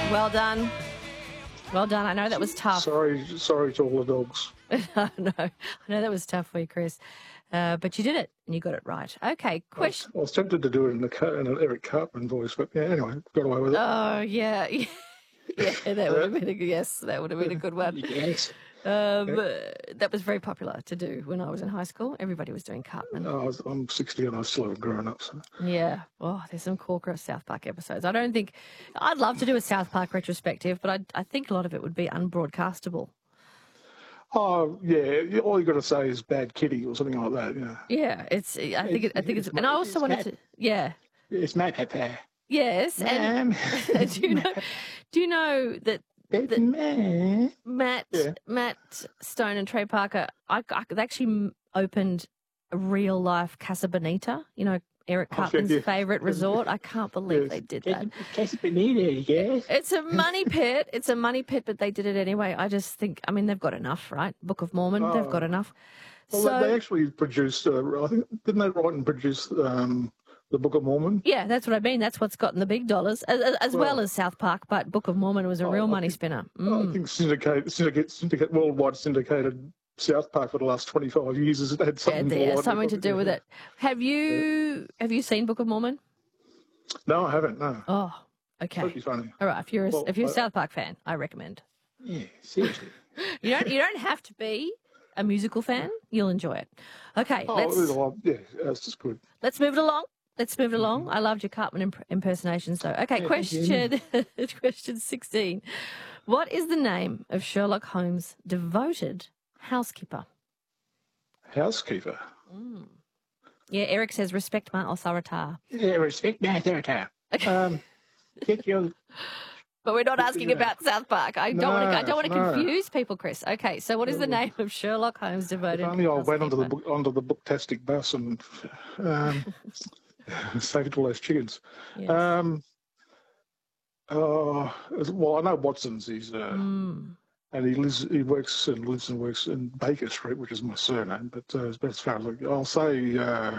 Well done. Well done. I know that was tough. Sorry to all the dogs. I know that was tough for you, Chris. But you did it, and you got it right. Okay, question. I was tempted to do it in an Eric Cartman voice, but yeah, anyway, got away with it. Oh, yeah. Yeah, that would have been a good one. Yes. That was very popular to do when I was in high school. Everybody was doing Cartman. I'm 60 and I still haven't grown up. So. Yeah. Oh, there's some corker South Park episodes. I'd love to do a South Park retrospective, but I think a lot of it would be unbroadcastable. Oh yeah, all you got to say is "bad kitty" or something like that. Yeah, I think it's. And I also wanted to. Yeah. It's my papa. Yes, and do you know that Matt Stone and Trey Parker, they actually opened a real life Casa Bonita, Eric Cartman's favourite resort. I can't believe they did that. Casa Bonita, yes. It's a money pit. It's a money pit, but they did it anyway. I just think, they've got enough, right? Book of Mormon, they've got enough. Well, they actually produced, I think, didn't they write and produce the Book of Mormon? Yeah, that's what I mean. That's what's gotten the big dollars, as well as South Park, but Book of Mormon was a real money spinner. I think syndicate worldwide syndicated South Park for the last 25 years has had something to do with it. Have you seen Book of Mormon? No, I haven't. No. Oh, okay. That'd be funny. All right. If you're a South Park fan, I recommend. Yeah, seriously. You don't have to be a musical fan. You'll enjoy it. Okay. It's just good. Let's move it along. I loved your Cartman impersonations, though. Okay, question 16. What is the name of Sherlock Holmes' devoted housekeeper? Housekeeper? Yeah, Eric says, respect my authority. Yeah, respect my authority. Get your... But we're not asking about South Park. I don't want to confuse people, Chris. Okay, so what is the name of Sherlock Holmes' devoted housekeeper? If only I went onto the Booktastic bus and... saved all those chickens. Yes. I know Watson's. He's and he works and lives and works in Baker Street, which is my surname. But as far as I'll say,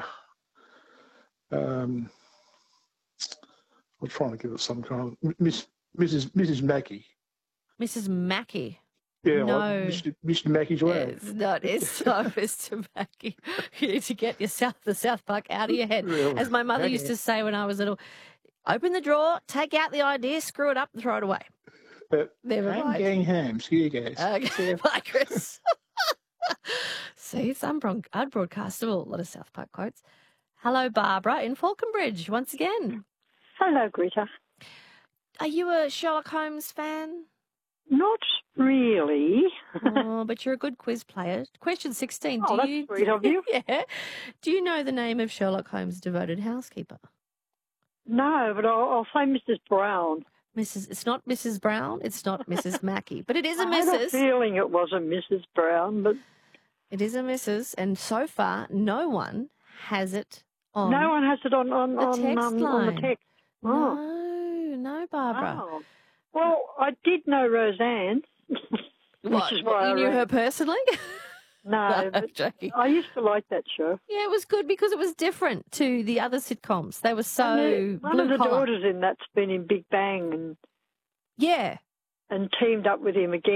I'm trying to give it some kind of Mrs. Mackey. Mrs. Mackey. Yeah, no. Mr. Mackey's way. It's not Mr. Mackey. You need to get the South Park out of your head. Really? As my mother used to say when I was little, open the drawer, take out the idea, screw it up and throw it away. Never mind. I'm getting home. See you guys. Okay, bye, Chris. See, it's unbroadcastable. A lot of South Park quotes. Hello, Barbara in Falconbridge once again. Hello, Greta. Are you a Sherlock Holmes fan? Not really. Oh, but you're a good quiz player. Question 16. That's sweet of you. Yeah. Do you know the name of Sherlock Holmes' devoted housekeeper? No, but I'll say Mrs. Brown. It's not Mrs. Brown. It's not Mrs. Mackey, but it is a I had a Mrs. feeling it was a Mrs. Brown, but It is a Mrs. And so far, no one has it on. no one has it on the text line. on the text. Oh. No, Barbara. Oh. Well, I did know Roseanne, What? which is why You I knew rang. her personally? No, I'm but joking. I used to like that show. Yeah, it was good because it was different to the other sitcoms. They were so One of the blue collar. daughters in that's been in Big Bang Yeah. and teamed up with him again.